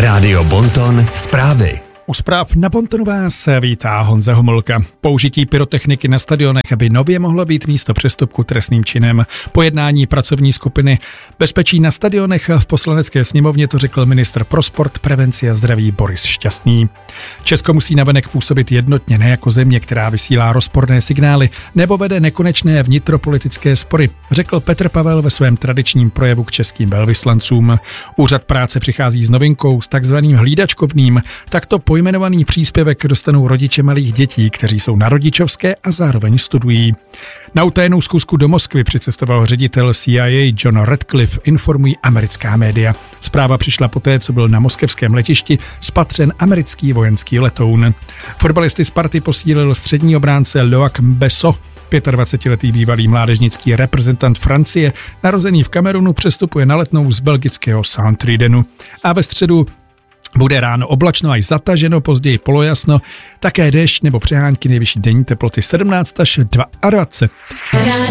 Rádio Bonton zprávy. U zpráv na Bontonu vás vítá Honza Homolka. Použití pyrotechniky na stadionech by nově mohlo být místo přestupku trestným činem. Po jednání pracovní skupiny Bezpečí na stadionech v Poslanecké sněmovně to řekl ministr pro sport, prevenci a zdraví Boris Šťastný. Česko musí navenek působit jednotně, ne jako země, která vysílá rozporné signály nebo vede nekonečné vnitropolitické spory, řekl Petr Pavel ve svém tradičním projevu k českým velvyslancům. Úřad práce přichází s novinkou s takzvaným hlídačkovným, takto pojmenovaný příspěvek dostanou rodiče malých dětí, kteří jsou na rodičovské a zároveň studují. Na utajenou zkusku do Moskvy přicestoval ředitel CIA John Radcliffe, informují americká média. Zpráva přišla poté, co byl na moskevském letišti spatřen americký vojenský letoun. Fotbalisty Sparty posílil střední obránce Loic Besso. 25letý bývalý mládežnický reprezentant Francie, narozený v Kamerunu, přestupuje na Letnou z belgického Saint-Tridenu. A ve středu bude ráno oblačno až zataženo, později polojasno, také déšť nebo přehánky, nejvyšší denní teploty 17 až 22.